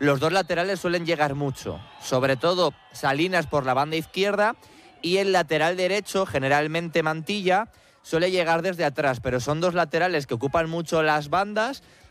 los dos laterales suelen llegar mucho, sobre todo Salinas por la banda izquierda y el lateral derecho, generalmente Mantilla, suele llegar desde atrás, pero son dos laterales que ocupan mucho las bandas